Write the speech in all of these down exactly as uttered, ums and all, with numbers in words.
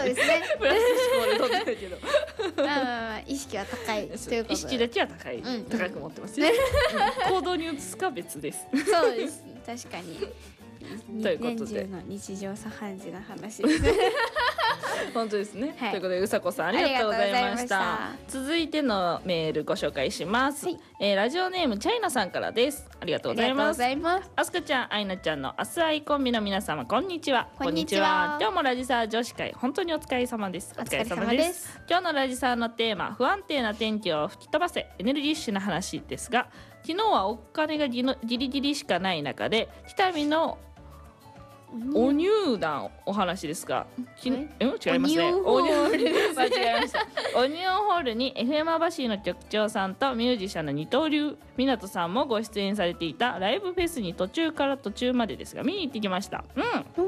ですねプラス思考で撮ってるけどまあまあまあ意識は高いということで意識だけは高い、 うん、 高く持ってますよ、うん、行動に移すか別ですそうです確かにということで年中の日常茶飯事な話ですね本当ですね、 はい、 ということでうさこさんありがとうございました。 ました続いてのメールご紹介します、 はいえー、ラジオネームチャイナさんからです。ありがとうございます。あすかちゃん、あいなちゃんのあすあいコンビの皆様こんにちは。 こんにちは。 今日もラジサー女子会本当にお疲れ様です。 お疲れ様です。 今日のラジサーのテーマ、不安定な天気を吹き飛ばせエネルギッシュな話ですが、昨日はお金がギリギリしかない中で北見のお乳団お話ですが、きえ違いますね。 オニオンホール間違えました。オニオンホールに エフエム 網走の局長さんとミュージシャンの二刀流湊さんもご出演されていたライブフェスに途中から途中までですが見に行ってきました。うん。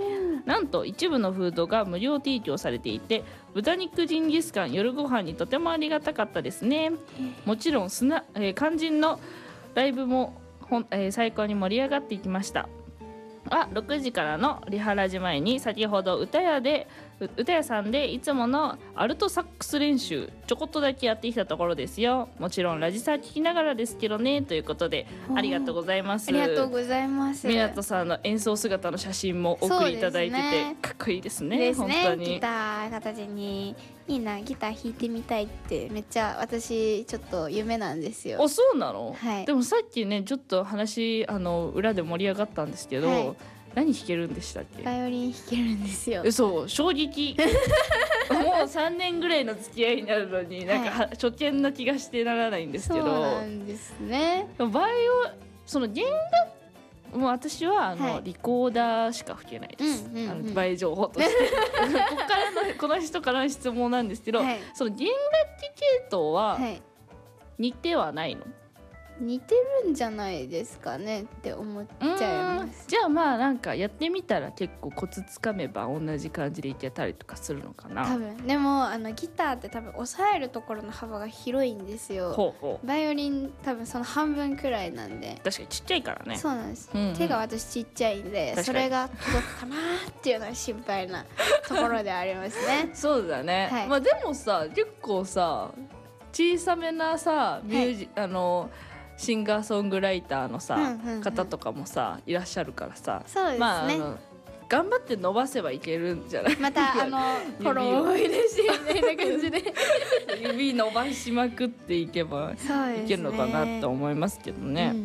なんと一部のフードが無料提供されていて、豚肉ジンギスカン夜ご飯にとてもありがたかったですね。もちろんスナ、えー、肝心のライブもほん、えー、最高に盛り上がっていきました。あろくじからのリハラジ前に先ほど歌屋で歌屋さんでいつものアルトサックス練習ちょこっとだけやってきたところですよ。もちろんラジサー聞きながらですけどねということでありがとうございます。 ありがとうございます。 湊さんの演奏姿の写真もお送りいただいてて、ね、かっこいいですね。 ですね。 本当にギター形にいいな、ギター弾いてみたいってめっちゃ私ちょっと夢なんですよ。 あ、そうなの、 はい、 でもさっきねちょっと話あの裏で盛り上がったんですけど、はい、何弾けるんでしたっけ？ バイオリン弾けるんですよ。 そう衝撃もうさんねんぐらいの付き合いになるのになんか、はい、初見な気がしてならないんですけど。 そうなんですね。 バイオその弦楽もう私はあの、はい、リコーダーしか吹けないです、うんうんうん、あのバイ情報としてここからのこの人からの質問なんですけど、はい、その弦楽器系統は似てはないの？ 似てるんじゃないですかねって思っちゃいます。 じゃあまあなんかやってみたら結構コツつかめば同じ感じでいけたりとかするのかな。 多分でもあのギターって多分押さえるところの幅が広いんですよ。 ほうほう。 バイオリン多分その半分くらいなんで。 確かにちっちゃいからね。 そうなんです、うんうん、手が私ちっちゃいんでそれが届くかなっていうのは心配なところでありますねそうだね、はい、まあでもさ結構さ小さめなさミュージ、はい、あのシンガーソングライターのさ、うんうんうん、方とかもさいらっしゃるからさ、 そうですね、 まあ、あの頑張って伸ばせばいけるんじゃない？ またあのフォローを入れしみたいな感じで指伸ばしまくっていけばいけるのかなって思いますけどね。うんうんうん、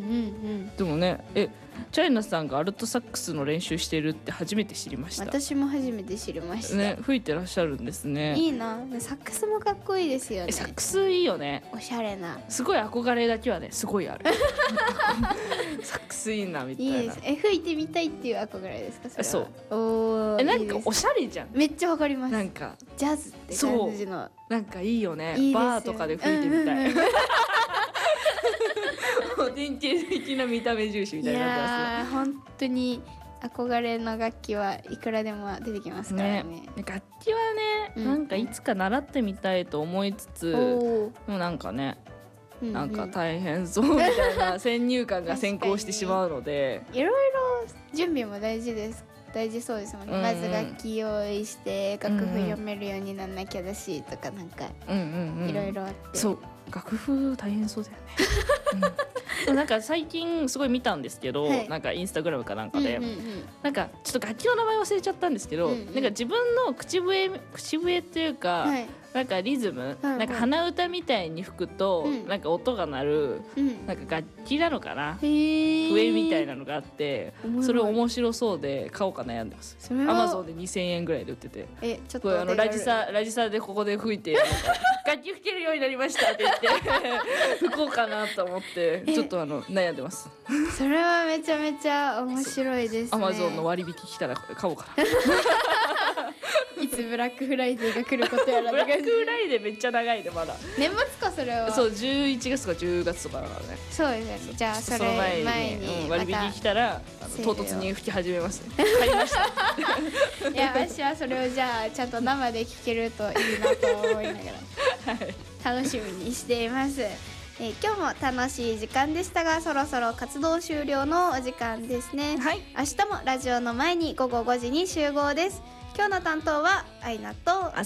でもねえチャイナさんがアルトサックスの練習してるって初めて知りました。 私も初めて知りました、 ね、吹いてらっしゃるんですね。 いいな、サックスもかっこいいですよね。 サックスいいよね。 おしゃれなすごい憧れだけはねすごいあるサックスいいなみたいな。 いいです。え吹いてみたいっていう憧れですか？それはそうおえなんかおしゃれじゃん。 めっちゃわかります。 なんかジャズって感じのなんかいいよね。 いいバーとかで吹いてみたい、うんうんうん、典型的な見た目重視みたいになってますね。 いや本当に憧れの楽器はいくらでも出てきますからね。ね楽器はね、うん、なんかいつか習ってみたいと思いつつ、でもなんかね、うんうん、なんか大変そうみたいな先入観が先行してしまうのでいろいろ準備も大事です大事そうですもんね、うんうん、まず楽器用意して楽譜読めるようになんなきゃだしとかなんかいろいろあって、うんうんうん、 そう楽譜大変そうだよね、うん、なんか最近すごい見たんですけど、はい、なんかインスタグラムかなんかで、うんうんうん、なんかちょっと楽器の名前忘れちゃったんですけど、うんうん、なんか自分の口笛口笛っていうか、はい、なんかリズム、うんうん、なんか鼻歌みたいに吹くと、うん、なんか音が鳴る、うん、なんか楽器なのかな、笛みたいなのがあってそれ面白そうで買おうか悩んでます。アマゾンでにせんえんぐらいで売ってて、 えちょっとあのラジサラジサでここで吹いてなんか楽器吹けるようになりましたって言って吹こうかなと思ってちょっとあの悩んでます。 それはめちゃめちゃ面白いですね。 アマゾンの割引来たら買おうかないつブラックフライデーが来ることやらブラックフライデーめっちゃ長いでまだ年末かそれは。 そうじゅういちがつとかじゅうがつとかだからね。 そうですね。じゃあそれ前に、前にうん、割引来たらあの唐突に吹き始めますね。買いましたいや私はそれをじゃあちゃんと生で聴けるといいなと思いながら、はい、楽しみにしています。えー、今日も楽しい時間でしたがそろそろ活動終了のお時間ですね、はい、明日もラジオの前にごごごじに集合です。今日の担当はアイナと